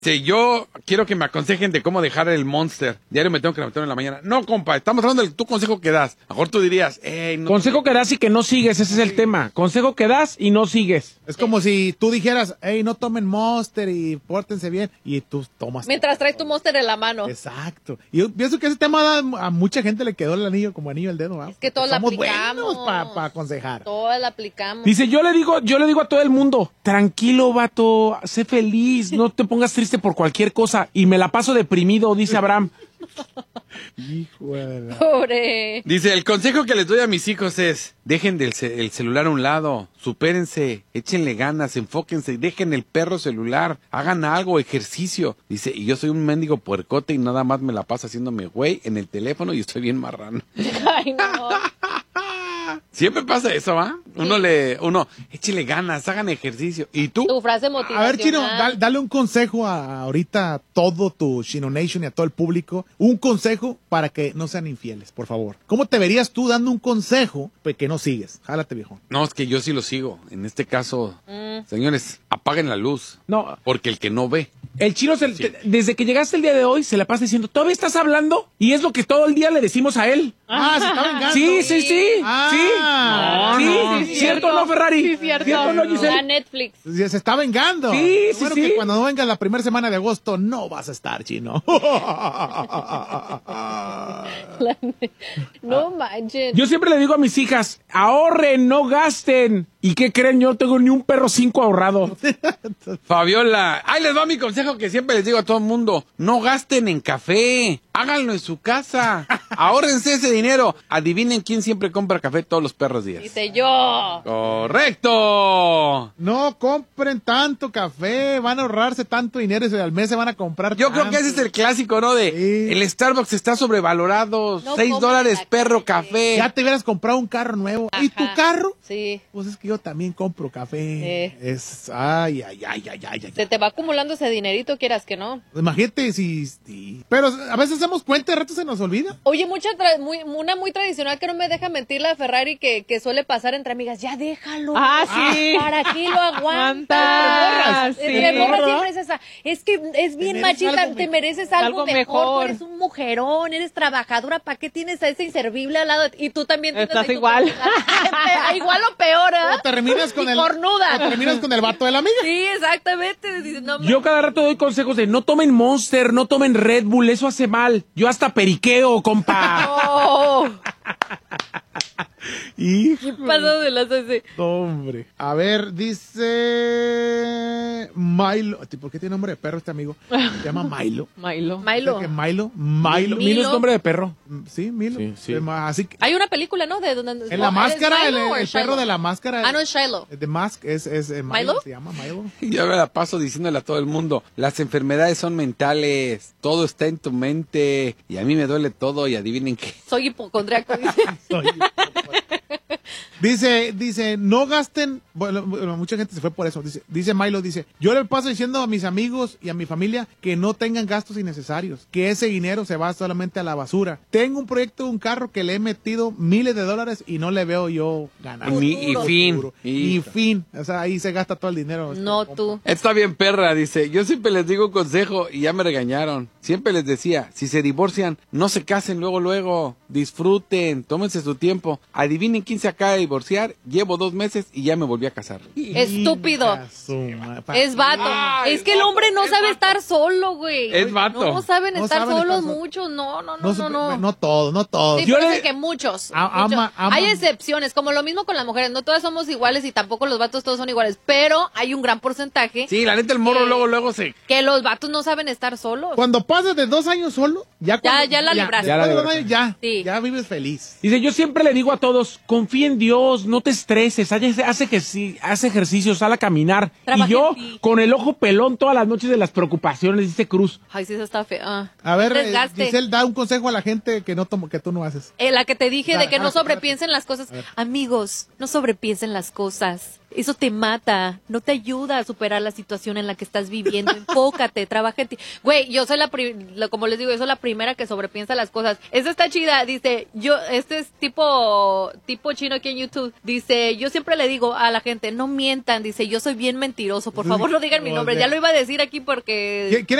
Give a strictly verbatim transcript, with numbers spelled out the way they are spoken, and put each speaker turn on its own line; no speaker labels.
Sí, yo quiero que me aconsejen de cómo dejar el Monster. Diario me tengo que levantar en la mañana. No, compa, estamos hablando del tu consejo que das. A lo mejor tú dirías, hey, no.
Consejo que das y que no sigues, ese es el tema. Consejo que das y no sigues.
Es como si tú dijeras, hey, no tomen Monster y pórtense bien. Y tú tomas.
Mientras traes tu Monster en la mano.
Exacto. Y yo pienso que ese tema da, a mucha gente le quedó el anillo como anillo al dedo. ¿verdad?
Es que todos la
Somos
aplicamos.
buenos para pa aconsejar.
Todas la aplicamos.
Dice, yo le digo, yo le digo a todo el mundo, tranquilo, vato, sé feliz, no te pongas triste por cualquier cosa. Y me la paso deprimido, dice Abraham.
Hijo de la...
Pobre.
Dice, el consejo que les doy a mis hijos es, dejen del ce el celular a un lado, supérense, échenle ganas, enfóquense, dejen el perro celular, hagan algo, ejercicio. Dice, y yo soy un mendigo puercote y nada más me la paso haciéndome güey en el teléfono y estoy bien marrano.
Ay, no.
Siempre pasa eso, ¿va? Uno le, uno, échele ganas, hagan ejercicio. ¿Y tú?
Tu frase motivacional.
A ver, Chino, da, dale un consejo a, ahorita a todo tu Chino Nation y a todo el público. Un consejo para que no sean infieles, por favor. ¿Cómo te verías tú dando un consejo pues, que no sigues? Jálate, viejo.
No, es que yo sí lo sigo. En este caso, mm. señores, apaguen la luz.
No.
Porque el que no ve.
El Chino, se, sí. te, desde que llegaste el día de hoy, se la pasa diciendo, ¿todavía estás hablando? Y es lo que todo el día le decimos a él.
Ah, se está vengando.
Sí, sí, sí.
Ah,
sí.
No,
sí,
no.
sí, sí, ¿cierto o no, Ferrari?
Sí, cierto.
¿Cierto o no, Giselle?
La Netflix.
Se está vengando.
Sí, sí,
bueno,
sí.
que cuando no venga la primera semana de agosto, no vas a estar, Chino.
No manches.
Yo siempre le digo a mis hijas, ahorren, no gasten. ¿Y qué creen? Yo no tengo ni un perro cinco ahorrado.
Fabiola, ahí les va mi consejo que siempre les digo a todo el mundo. No gasten en café, háganlo en su casa. Ahórrense ese dinero. Adivinen quién siempre compra café todos los perros días.
Dice yo.
¡Correcto!
No compren tanto café, van a ahorrarse tanto dinero y al mes se van a comprar
Yo
tanto.
creo que ese es el clásico, ¿no? De sí. El Starbucks está sobrevalorado,
no
seis dólares perro café.
Ya te hubieras comprado un carro nuevo.
Ajá.
¿Y tu carro?
Sí.
Pues es que yo también compro café.
Sí.
Es, ay, ay, ay, ay, ay, ay.
Se te va acumulando ese dinerito, quieras que no.
Imagínate si, si... Pero a veces damos cuenta, de rato se nos olvida.
Oye, mucha tra muy, una muy tradicional que no me deja mentir la Ferrari que, que suele pasar entre amigas. Ya déjalo.
Ah, sí.
¿Para qué lo aguantas?
Sí.
Entre morras siempre es esa. Es que es bien machista, te mereces algo,
algo
mejor.
mejor.
Tú eres un mujerón, eres trabajadora. ¿Para qué tienes a ese inservible al lado? Y tú también tienes
Estás
ahí tu
igual.
personal. Igual o peor, ¿eh?
O terminas con
y
el...
cornuda.
O terminas con el vato de la amiga.
Sí, exactamente. Dices, no,
Yo cada rato doy consejos de no tomen Monster, no tomen Red Bull, eso hace mal. Yo hasta periqueo, compa.
Oh.
Hijo.
¿Qué pasó de las ese?
Hombre. A ver, dice Milo. ¿Por qué tiene nombre de perro este amigo? Se llama Milo.
Milo.
Milo.
¿Qué Milo? Milo.
Milo, Milo es nombre de perro.
Sí, Milo.
Sí, sí.
Así que,
Hay una película, ¿no? De donde
en la máscara, el,
Milo o
el
Shiloh?
perro de la máscara.
Ah, no, es Shiloh.
De Mask es, es eh, Milo,
¿Milo?
se llama Milo.
Yo me la paso diciéndole a todo el mundo, las enfermedades son mentales, todo está en tu mente, y a mí me duele todo, y adivinen qué.
Soy hipocondriaco, dice.
Dice, dice, no gasten, bueno, bueno, mucha gente se fue por eso, dice, dice Milo, dice, yo le paso diciendo a mis amigos y a mi familia que no tengan gastos innecesarios, que ese dinero se va solamente a la basura. Tengo un proyecto de un carro que le he metido miles de dólares y no le veo yo ganar.
Ni, y fin.
Y fin, o sea, ahí se gasta todo el dinero.
No tú.
Está bien, perra, dice, yo siempre les digo un consejo y ya me regañaron. Siempre les decía, si se divorcian, no se casen luego, luego, disfruten, tómense su tiempo. Adivinen quién se acaba de divorciar, llevo dos meses y ya me volví a casar.
Estúpido. Es vato.
Ay,
es que el hombre no sabe
vato.
estar solo, güey.
Es vato.
No saben
No
estar
saben
solos
estar sol-
muchos. No, no, no,
No,
no, no.
no todos, no todos.
Sí,
Yo
por eso
le-
es que muchos.
A-
muchos.
ama- ama-
Hay excepciones, como lo mismo con las mujeres. No todas somos iguales y tampoco los vatos todos son iguales. Pero hay un gran porcentaje
Sí, la neta el morro
que-
luego, luego se...
que los vatos no saben estar solos.
Cuando pasas de dos años solo, ya cuando-
ya la libraste.
después de
Ya la
dos años, ya,
Sí.
ya vives feliz.
Dice, yo siempre le digo a todos, confía en Dios, no te estreses, haz, haz, ejerci- haz ejercicio, sal a caminar.
Trabaja
y yo,
en ti.
con el ojo pelón todas las noches de las preocupaciones, dice Cruz.
Ay, sí, eso está feo. Ah.
A ver, eh,
Desgaste.
Giselle, da un consejo a la gente que no tomo, que tú no haces.
Eh, la que te dije
Ah,
de que
ah,
no
ah,
sobrepiensen las cosas. Amigos, no sobrepiensen las cosas. eso te mata, no te ayuda a superar la situación en la que estás viviendo. Enfócate, trabaja en ti. Güey, yo soy la, pri- la- como les digo, yo soy la primera que sobrepiensa las cosas. Esta está chida, dice, yo, este es tipo, tipo chino aquí en YouTube. Dice, yo siempre le digo a la gente, no mientan, dice, yo soy bien mentiroso, por favor no digan mi
O
nombre.
sea,
Ya lo iba a decir aquí porque...
¿Quién